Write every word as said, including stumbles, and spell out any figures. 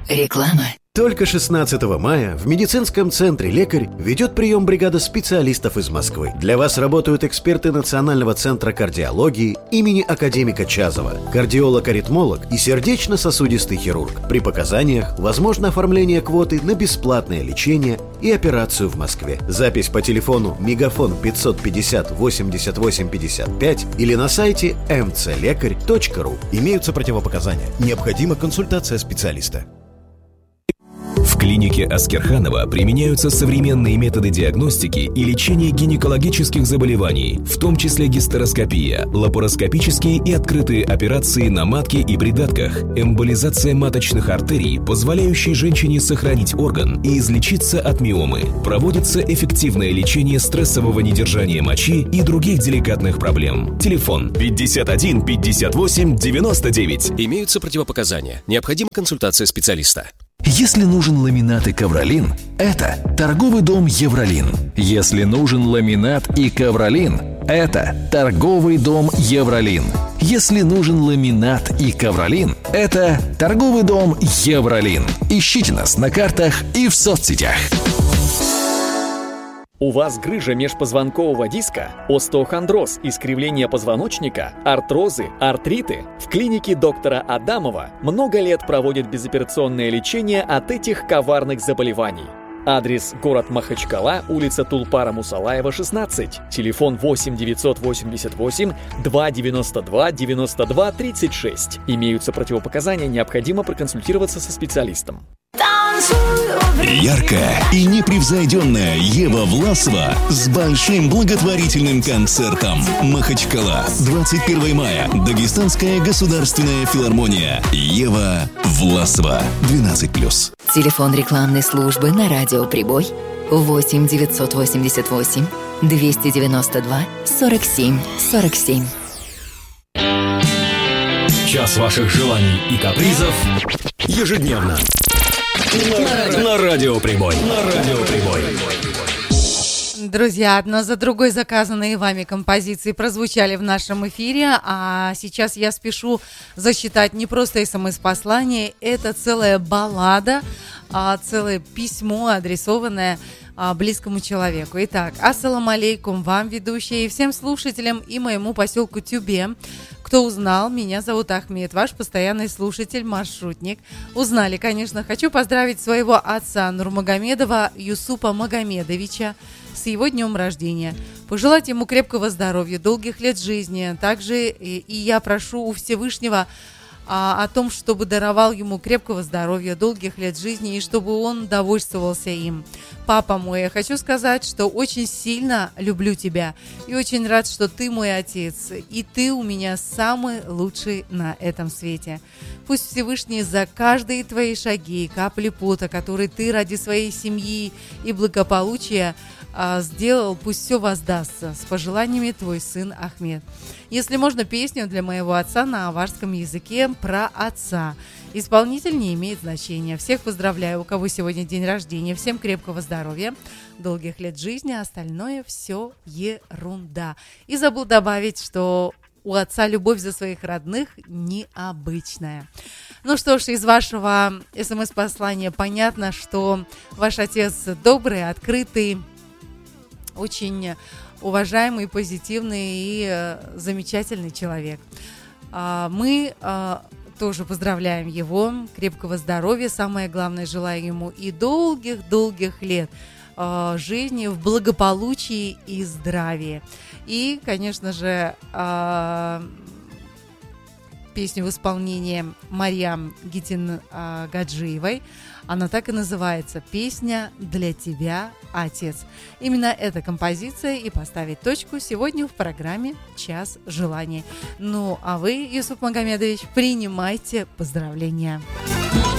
Реклама. Только шестнадцатого мая в медицинском центре «Лекарь» ведет прием бригада специалистов из Москвы. Для вас работают эксперты Национального центра кардиологии имени академика Чазова, кардиолог-аритмолог и сердечно-сосудистый хирург. При показаниях возможно оформление квоты на бесплатное лечение и операцию в Москве. Запись по телефону мегафон пятьсот пятьдесят восемьдесят восемь пятьдесят пять или на сайте эм цэ лекарь точка ру. Имеются противопоказания. Необходима консультация специалиста. В клинике Аскерханова применяются современные методы диагностики и лечения гинекологических заболеваний, в том числе гистероскопия, лапароскопические и открытые операции на матке и придатках, эмболизация маточных артерий, позволяющие женщине сохранить орган и излечиться от миомы. Проводится эффективное лечение стрессового недержания мочи и других деликатных проблем. Телефон пятьдесят один пятьдесят восемь девяносто девять. Имеются противопоказания. Необходима консультация специалиста. Если нужен ламинат и ковролин, это торговый дом «Евролин». Если нужен ламинат и ковролин, это торговый дом «Евролин». Если нужен ламинат и ковролин, это торговый дом «Евролин». Ищите нас на картах и в соцсетях. У вас грыжа межпозвонкового диска, остеохондроз, искривление позвоночника, артрозы, артриты? В клинике доктора Адамова много лет проводят безоперационное лечение от этих коварных заболеваний. Адрес: город Махачкала, улица Тулпара-Мусалаева, шестнадцать. Телефон восемь девятьсот восемьдесят восемь двести девяносто два девяносто два тридцать шесть. Имеются противопоказания, необходимо проконсультироваться со специалистом. Яркая и непревзойденная Ева Власова с большим благотворительным концертом. Махачкала, двадцать первого мая. Дагестанская государственная филармония. Ева Власова, двенадцать плюс. Телефон рекламной службы на радио «Прибой» восемь девятьсот восемьдесят восемь двести девяносто два сорок семь сорок семь. Час ваших желаний и капризов ежедневно. На, на радио «Прибой». На радио «Прибой». Друзья, одна за другой заказанные вами композиции прозвучали в нашем эфире, а сейчас я спешу зачитать не просто смс-послание, это целая баллада, а целое письмо, адресованное а, близкому человеку. Итак, ассаламу алейкум вам, ведущие, и всем слушателям и моему поселку Тюбе. Кто узнал, меня зовут Ахмед, ваш постоянный слушатель, маршрутник. Узнали, конечно. Хочу поздравить своего отца Нурмагомедова Юсупа Магомедовича с его днем рождения. Пожелать ему крепкого здоровья, долгих лет жизни. Также и, и я прошу у Всевышнего а, о том, чтобы даровал ему крепкого здоровья, долгих лет жизни и чтобы он довольствовался им. Папа мой, я хочу сказать, что очень сильно люблю тебя и очень рад, что ты мой отец, и ты у меня самый лучший на этом свете. Пусть Всевышний за каждые твои шаги, капли пота, которые ты ради своей семьи и благополучия а, сделал, пусть все воздастся. С пожеланиями, твой сын Ахмед. Если можно, песню для моего отца на аварском языке про отца. Исполнитель не имеет значения. Всех поздравляю, у кого сегодня день рождения. Всем крепкого здоровья, долгих лет жизни, а остальное все ерунда. И забыл добавить, что у отца любовь за своих родных необычная. Ну что ж, из вашего смс-послания понятно, что ваш отец добрый, открытый, очень уважаемый, позитивный и э, замечательный человек. А, мы э, тоже поздравляем его, крепкого здоровья, самое главное, желаем ему и долгих-долгих лет э, жизни в благополучии и здравии. И, конечно же, э, песню в исполнении Марьям Гитин-Гаджиевой. Она так и называется «Песня для тебя, отец». Именно эта композиция и поставить точку сегодня в программе «Час желаний». Ну, а вы, Юсуп Магомедович, принимайте поздравления.